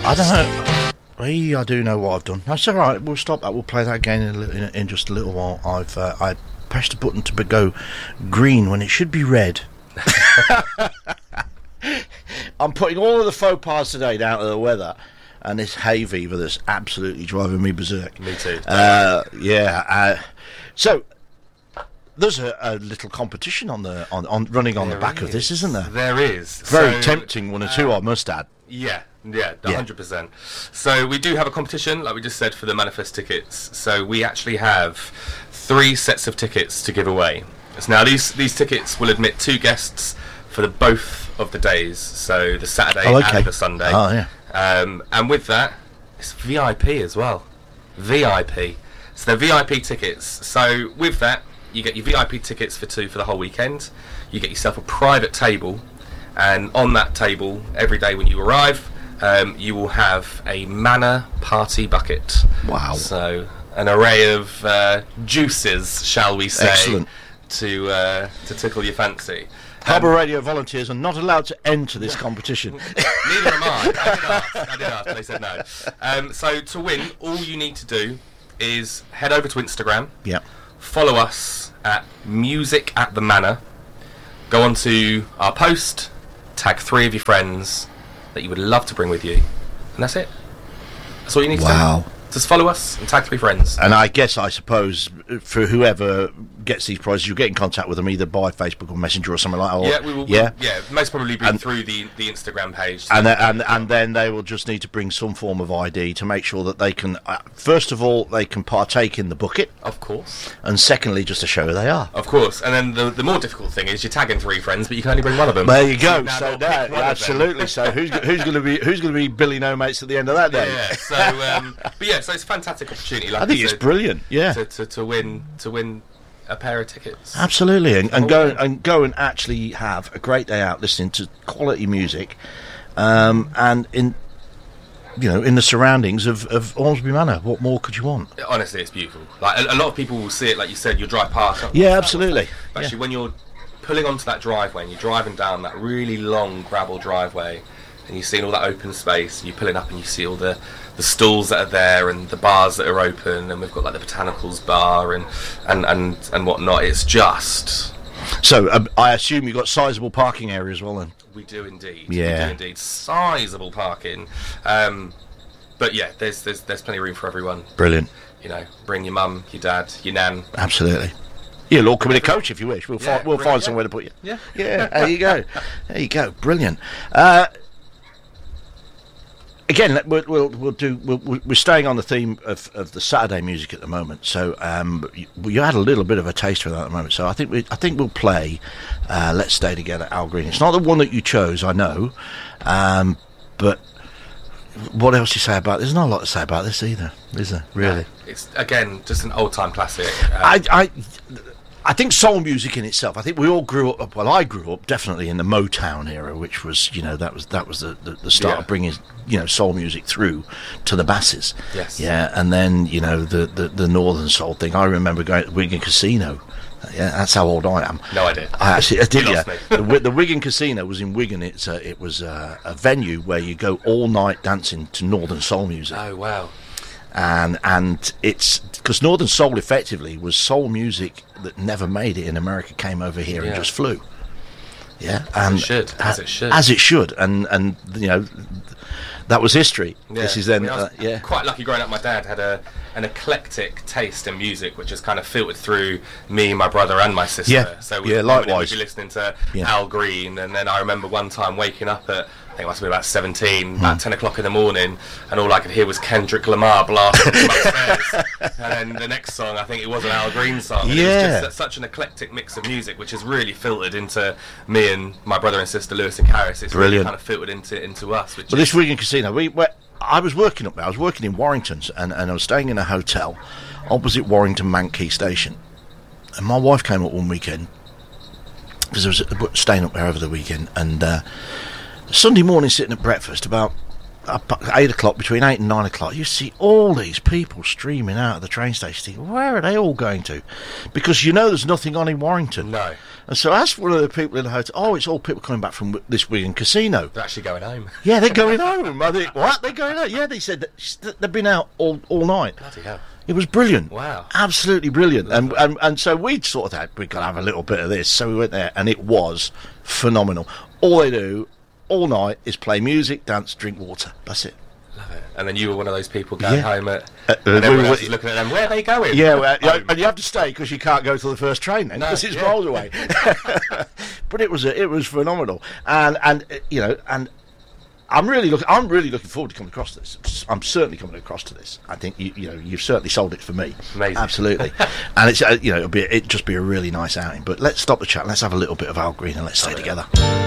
I don't know. I do know what I've done. That's all right. We'll stop that. We'll play that again in just a little while. I pressed a button to go green when it should be red. I'm putting all of the faux pas today down to the weather and this hay fever that's absolutely driving me berserk. Me too. So there's a little competition on running on the back of this, isn't there? There is. Very tempting, one or two, I must add. Yeah, 100%. So we do have a competition, like we just said, for the Manifest tickets. So we actually have 3 sets of tickets to give away. So now these tickets will admit 2 guests for both of the days, so the Saturday and the Sunday. Oh, yeah. And with that, it's VIP as well. VIP. So they're VIP tickets. So with that, you get your VIP tickets for 2 for the whole weekend. You get yourself a private table, and on that table, every day when you arrive, you will have a Manor party bucket. Wow. So an array of juices, shall we say. Excellent. To tickle your fancy. Harbour Radio volunteers are not allowed to enter this competition. Neither am I. I did ask, but they said no. So to win, all you need to do is head over to Instagram. Yep. Follow us at Music at the Manor. Go on to our post. Tag 3 of your friends that you would love to bring with you, and that's it. That's all you need to do. Wow. Just follow us and tag 3 friends. And I suppose, for whoever gets these prizes, you'll get in contact with them either by Facebook or Messenger or something like that. Yeah, we will. Yeah, most probably be through the Instagram page. And then they will just need to bring some form of ID to make sure that they can, first of all, they can partake in the bucket. Of course. And secondly, just to show who they are. Of course. And then the more difficult thing is you're tagging 3 friends, but you can only bring one of them. There you go. So absolutely. So who's going to be Billy No Mates at the end of that day? Yeah. So but yeah. So it's a fantastic opportunity. Like I think it's brilliant. Yeah. To win a pair of tickets. Absolutely, and go and actually have a great day out listening to quality music, and in the surroundings of Ormsby Manor. What more could you want? Honestly, it's beautiful. Like a lot of people will see it, like you said, you'll drive past. Yeah, absolutely. But actually, when you're pulling onto that driveway and you're driving down that really long gravel driveway, and you're seeing all that open space, and you're pulling up and you see all the stalls that are there and the bars that are open, and we've got like the botanicals bar and whatnot. It's just... So I assume you've got sizable parking area as well then? We do indeed. Yeah. We do indeed. Sizable parking. But yeah, there's plenty of room for everyone. Brilliant. Bring your mum, your dad, your nan. Absolutely. You'll all come in a coach if you wish. We'll find somewhere to put you. Yeah. Yeah, there you go. There you go. Brilliant. Again, we're staying on the theme of the Saturday music at the moment. So you had a little bit of a taste for that at the moment. So I think we'll play "Let's Stay Together," Al Green. It's not the one that you chose, I know, but what else do you say about this? There's not a lot to say about this either, is there? Really? It's again just an old-time classic. I think soul music in itself. I think we all grew up. Well, I grew up definitely in the Motown era, which was that was the start of bringing soul music through to the masses. Yes. Yeah, and then the Northern Soul thing. I remember going to the Wigan Casino. Yeah, that's how old I am. No, I did. I did. You Yeah, lost me. the Wigan Casino was in Wigan. It was a venue where you go all night dancing to Northern Soul music. Oh wow. And it's because Northern Soul effectively was soul music that never made it in America, came over here and just flew. Yeah, and as it should, and that was history. Yeah. This is then. I was quite lucky growing up. My dad had an eclectic taste in music, which has kind of filtered through me, my brother, and my sister. Yeah, so likewise. We'd be listening to Al Green, and then I remember one time waking up at, I think it must have been about 17, about 10 o'clock in the morning, and all I could hear was Kendrick Lamar blasting from upstairs. And then the next song, I think it was an Al Green song. And it was just such an eclectic mix of music, which has really filtered into me and my brother and sister, Lewis and Karis. It's brilliant. Really kind of filtered into us. Well, this Wigan Casino, I was working up there. I was working in Warrington, and I was staying in a hotel opposite Warrington Manquay Station. And my wife came up one weekend, because I was staying up there over the weekend, and Sunday morning sitting at breakfast, about at 8 o'clock, between 8 and 9 o'clock, you see all these people streaming out of the train station. Think, where are they all going to? Because there's nothing on in Warrington. No. And so I asked one of the people in the hotel, it's all people coming back from this Wigan casino. They're actually going home. Yeah, they're going home. I think, what? They're going home? Yeah, they said that they've been out all night. Bloody hell. It was brilliant. Wow. Absolutely brilliant. And so we'd sort of had, we've got to have a little bit of this. So we went there, and it was phenomenal. All they do all night is play music, dance, drink water. That's it. Love it. And then you were one of those people going home and we everyone else is looking at them. Where are they going? Yeah, and you have to stay because you can't go to the first train then because it's miles away. But it was phenomenal, and I'm really looking forward to coming across to this. I'm certainly coming across to this. I think you've certainly sold it for me. Amazing. Absolutely. And it's it'd just be a really nice outing. But let's stop the chat. Let's have a little bit of Al Green and let's stay together.